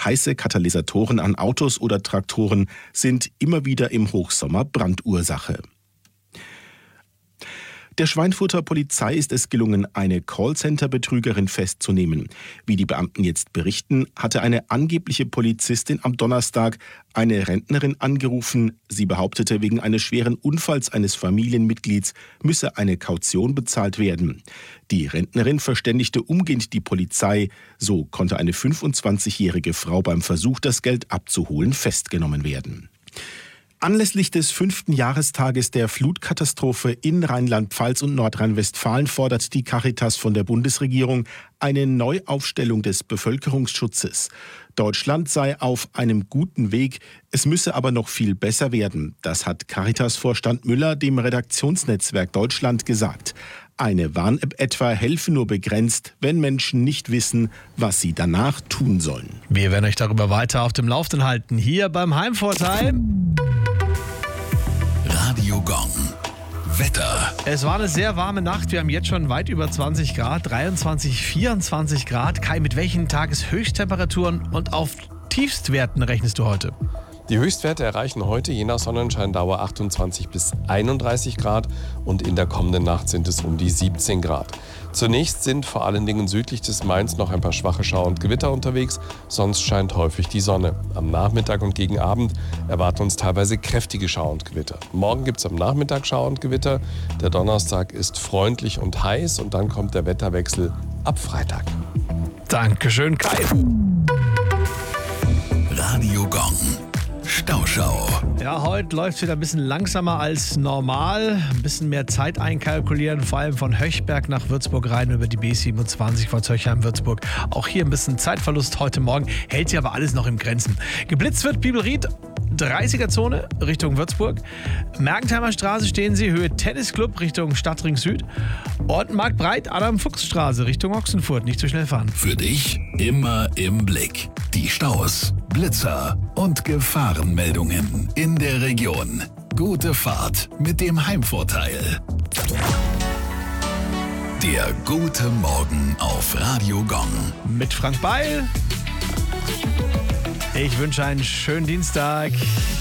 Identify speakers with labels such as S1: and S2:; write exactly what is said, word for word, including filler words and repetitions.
S1: Heiße Katalysatoren an Autos oder Traktoren sind immer wieder im Hochsommer Brandursache. Der Schweinfurter Polizei ist es gelungen, eine Callcenter-Betrügerin festzunehmen. Wie die Beamten jetzt berichten, hatte eine angebliche Polizistin am Donnerstag eine Rentnerin angerufen. Sie behauptete, wegen eines schweren Unfalls eines Familienmitglieds müsse eine Kaution bezahlt werden. Die Rentnerin verständigte umgehend die Polizei. So konnte eine fünfundzwanzigjährige Frau beim Versuch, das Geld abzuholen, festgenommen werden. Anlässlich des fünften Jahrestages der Flutkatastrophe in Rheinland-Pfalz und Nordrhein-Westfalen fordert die Caritas von der Bundesregierung eine Neuaufstellung des Bevölkerungsschutzes. Deutschland sei auf einem guten Weg, es müsse aber noch viel besser werden. Das hat Caritas-Vorstand Müller dem Redaktionsnetzwerk Deutschland gesagt. Eine Warn-App etwa helfe nur begrenzt, wenn Menschen nicht wissen, was sie danach tun sollen.
S2: Wir werden euch darüber weiter auf dem Laufenden halten, hier beim Heimvorteil.
S3: Radio Gong. Wetter.
S2: Es war eine sehr warme Nacht. Wir haben jetzt schon weit über zwanzig Grad, dreiundzwanzig, vierundzwanzig Grad. Kai, mit welchen Tageshöchsttemperaturen und auf Tiefstwerten rechnest du heute?
S4: Die Höchstwerte erreichen heute je nach Sonnenscheindauer achtundzwanzig bis einunddreißig Grad und in der kommenden Nacht sind es um die siebzehn Grad. Zunächst sind vor allen Dingen südlich des Mains noch ein paar schwache Schauer und Gewitter unterwegs, sonst scheint häufig die Sonne. Am Nachmittag und gegen Abend erwarten uns teilweise kräftige Schauer und Gewitter. Morgen gibt es am Nachmittag Schauer und Gewitter, der Donnerstag ist freundlich und heiß und dann kommt der Wetterwechsel ab Freitag.
S2: Dankeschön, Kai.
S3: Radio Gong. Stauschau.
S2: Ja, heute läuft es wieder ein bisschen langsamer als normal. Ein bisschen mehr Zeit einkalkulieren, vor allem von Höchberg nach Würzburg rein über die B siebenundzwanzig von Zöchheim-Würzburg. Auch hier ein bisschen Zeitverlust heute Morgen, hält sich aber alles noch im Grenzen. Geblitzt wird Bibelried, dreißiger-Zone Richtung Würzburg. Mergentheimer Straße stehen Sie, Höhe Tennisclub Richtung Stadtring Süd. Und Marktbreit, Adam-Fuchs-Straße Richtung Ochsenfurt. Nicht zu schnell fahren.
S3: Für dich immer im Blick. Die Staus, Blitzer und Gefahrenmeldungen in der Region. Gute Fahrt mit dem Heimvorteil. Der gute Morgen auf Radio Gong.
S2: Mit Frank Beil. Ich wünsche einen schönen Dienstag.